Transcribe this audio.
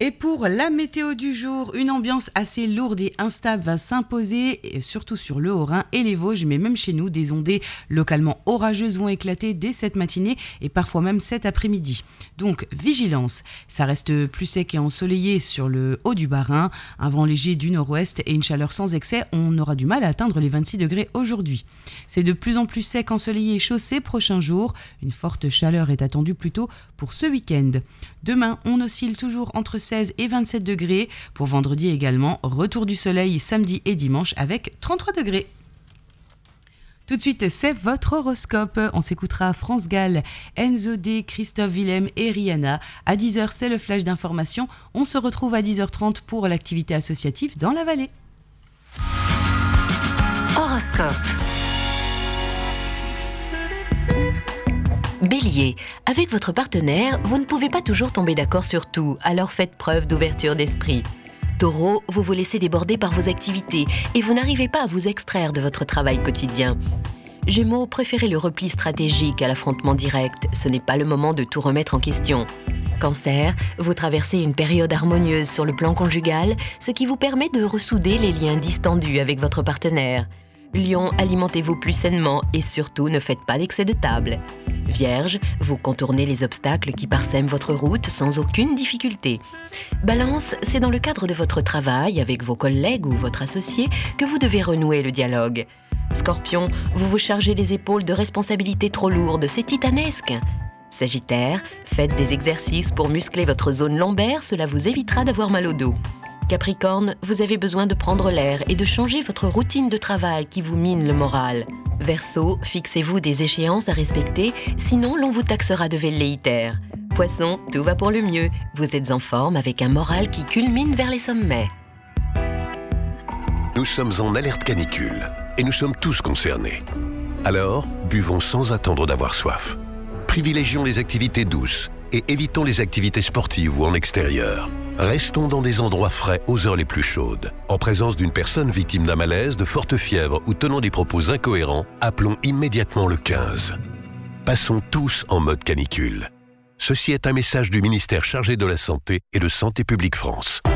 Et pour la météo du jour, une ambiance assez lourde et instable va s'imposer, surtout sur le Haut-Rhin et les Vosges, mais même chez nous, des ondées localement orageuses vont éclater dès cette matinée et parfois même cet après-midi. Donc, vigilance, ça reste plus sec et ensoleillé sur le haut du Bas-Rhin, un vent léger du nord-ouest et une chaleur sans excès, on aura du mal à atteindre les 26 degrés aujourd'hui. C'est de plus en plus sec, ensoleillé et chaud ces prochains jours, une forte chaleur est attendue plutôt pour ce week-end. Demain, on oscille toujours entre 16 et 27 degrés. Pour vendredi également, retour du soleil samedi et dimanche avec 33 degrés. Tout de suite, c'est votre horoscope. On s'écoutera France Gall, Enzo D, Christophe Willem et Rihanna. À 10h, c'est le flash d'information. On se retrouve à 10h30 pour l'activité associative dans la vallée. Horoscope. Bélier, avec votre partenaire, vous ne pouvez pas toujours tomber d'accord sur tout, alors faites preuve d'ouverture d'esprit. Taureau, vous vous laissez déborder par vos activités et vous n'arrivez pas à vous extraire de votre travail quotidien. Gémeaux, préférez le repli stratégique à l'affrontement direct, ce n'est pas le moment de tout remettre en question. Cancer, vous traversez une période harmonieuse sur le plan conjugal, ce qui vous permet de ressouder les liens distendus avec votre partenaire. Lion, alimentez-vous plus sainement et surtout ne faites pas d'excès de table. Vierge, vous contournez les obstacles qui parsèment votre route sans aucune difficulté. Balance, c'est dans le cadre de votre travail avec vos collègues ou votre associé que vous devez renouer le dialogue. Scorpion, vous vous chargez les épaules de responsabilités trop lourdes, c'est titanesque. Sagittaire, faites des exercices pour muscler votre zone lombaire, cela vous évitera d'avoir mal au dos. Capricorne, vous avez besoin de prendre l'air et de changer votre routine de travail qui vous mine le moral. Verseau, fixez-vous des échéances à respecter, sinon l'on vous taxera de velléitaire. Poisson, tout va pour le mieux. Vous êtes en forme avec un moral qui culmine vers les sommets. Nous sommes en alerte canicule et nous sommes tous concernés. Alors, buvons sans attendre d'avoir soif. Privilégions les activités douces et évitons les activités sportives ou en extérieur. Restons dans des endroits frais aux heures les plus chaudes. En présence d'une personne victime d'un malaise, de forte fièvre ou tenant des propos incohérents, appelons immédiatement le 15. Passons tous en mode canicule. Ceci est un message du ministère chargé de la Santé et de Santé publique France.